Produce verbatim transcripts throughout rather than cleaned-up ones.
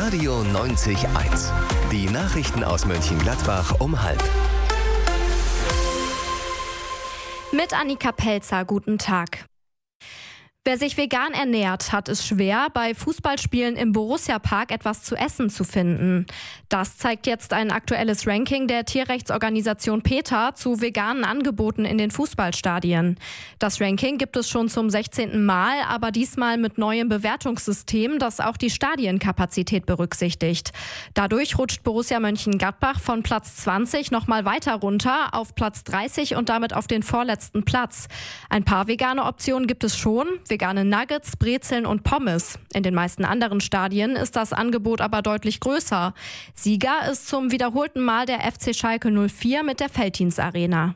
Radio neunzig eins. Die Nachrichten aus Mönchengladbach um halb. Mit Annika Pelzer, guten Tag. Wer sich vegan ernährt, hat es schwer, bei Fußballspielen im Borussia-Park etwas zu essen zu finden. Das zeigt jetzt ein aktuelles Ranking der Tierrechtsorganisation PETA zu veganen Angeboten in den Fußballstadien. Das Ranking gibt es schon zum sechzehnten Mal, aber diesmal mit neuem Bewertungssystem, das auch die Stadienkapazität berücksichtigt. Dadurch rutscht Borussia Mönchengladbach von Platz zwanzig nochmal weiter runter auf Platz dreißig und damit auf den vorletzten Platz. Ein paar vegane Optionen gibt es schon. Vegane Nuggets, Brezeln und Pommes. In den meisten anderen Stadien ist das Angebot aber deutlich größer. Sieger ist zum wiederholten Mal der F C Schalke null vier mit der Veltins-Arena.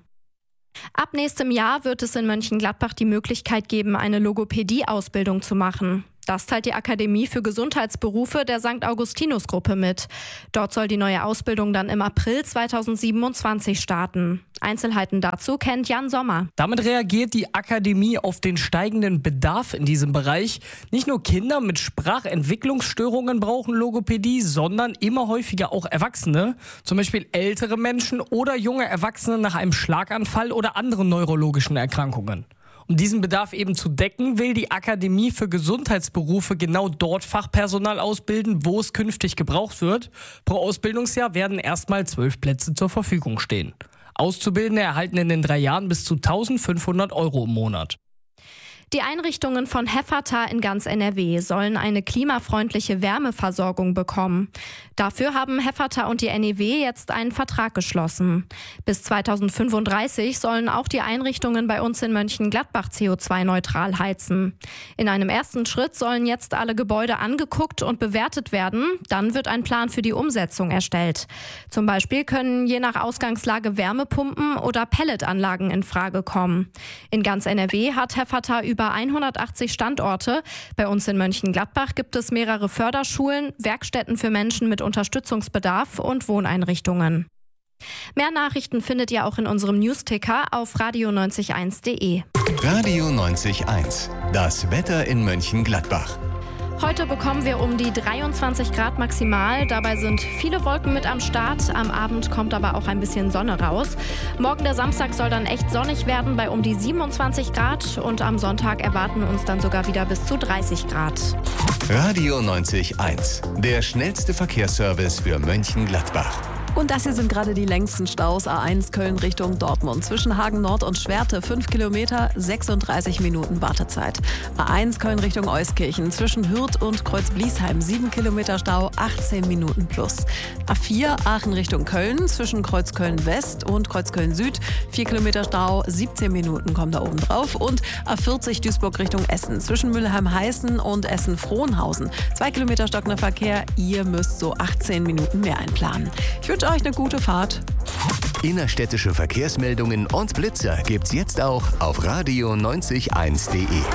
Ab nächstem Jahr wird es in Mönchengladbach die Möglichkeit geben, eine Logopädie-Ausbildung zu machen. Das teilt die Akademie für Gesundheitsberufe der Sankt Augustinus-Gruppe mit. Dort soll die neue Ausbildung dann im April zweitausendsiebenundzwanzig starten. Einzelheiten dazu kennt Jan Sommer. Damit reagiert die Akademie auf den steigenden Bedarf in diesem Bereich. Nicht nur Kinder mit Sprachentwicklungsstörungen brauchen Logopädie, sondern immer häufiger auch Erwachsene. Zum Beispiel ältere Menschen oder junge Erwachsene nach einem Schlaganfall oder anderen neurologischen Erkrankungen. Um diesen Bedarf eben zu decken, will die Akademie für Gesundheitsberufe genau dort Fachpersonal ausbilden, wo es künftig gebraucht wird. Pro Ausbildungsjahr werden erstmal zwölf Plätze zur Verfügung stehen. Auszubildende erhalten in den drei Jahren bis zu eintausendfünfhundert Euro im Monat. Die Einrichtungen von Heffata in ganz N R W sollen eine klimafreundliche Wärmeversorgung bekommen. Dafür haben Heffata und die N E W jetzt einen Vertrag geschlossen. Bis zweitausendfünfunddreißig sollen auch die Einrichtungen bei uns in Mönchengladbach C O zwei neutral heizen. In einem ersten Schritt sollen jetzt alle Gebäude angeguckt und bewertet werden. Dann wird ein Plan für die Umsetzung erstellt. Zum Beispiel können je nach Ausgangslage Wärmepumpen oder Pelletanlagen in Frage kommen. In ganz N R W hat Heffata über hundertachtzig Standorte. Bei uns in Mönchengladbach gibt es mehrere Förderschulen, Werkstätten für Menschen mit Unterstützungsbedarf und Wohneinrichtungen. Mehr Nachrichten findet ihr auch in unserem Newsticker auf radio neunzig eins punkt de. Radio neunzig eins. Das Wetter in Mönchengladbach. Heute bekommen wir um die dreiundzwanzig Grad maximal. Dabei sind viele Wolken mit am Start. Am Abend kommt aber auch ein bisschen Sonne raus. Morgen der Samstag soll dann echt sonnig werden bei um die siebenundzwanzig Grad. Und am Sonntag erwarten uns dann sogar wieder bis zu dreißig Grad. Radio neunzig eins. Der schnellste Verkehrsservice für Mönchengladbach. Und das hier sind gerade die längsten Staus. A eins Köln Richtung Dortmund. Zwischen Hagen Nord und Schwerte fünf Kilometer, sechsunddreißig Minuten Wartezeit. A eins Köln Richtung Euskirchen. Zwischen Hürth und Kreuz-Bliesheim sieben Kilometer Stau, achtzehn Minuten plus. A vier Aachen Richtung Köln. Zwischen Kreuzköln West und Kreuzköln Süd vier Kilometer Stau, siebzehn Minuten kommen da oben drauf. Und A vierzig Duisburg Richtung Essen. Zwischen Mülheim-Heißen und Essen-Frohnhausen zwei Kilometer stockender Verkehr. Ihr müsst so achtzehn Minuten mehr einplanen. Ich wünsche euch eine gute Fahrt. Innerstädtische Verkehrsmeldungen und Blitzer gibt's jetzt auch auf radio neunzig eins punkt de.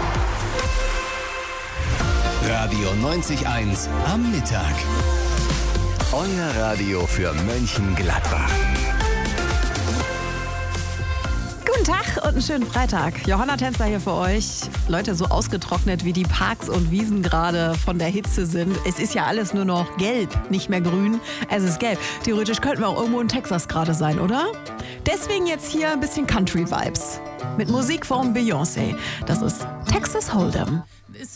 Radio neunzig eins am Mittag. Euer Radio für Mönchengladbach. Guten Tag und einen schönen Freitag. Johanna Tänzer hier für euch. Leute, so ausgetrocknet wie die Parks und Wiesen gerade von der Hitze sind. Es ist ja alles nur noch gelb, nicht mehr grün. Es ist gelb. Theoretisch könnten wir auch irgendwo in Texas gerade sein, oder? Deswegen jetzt hier ein bisschen Country-Vibes. Mit Musik von Beyoncé. Das ist Texas Hold'em.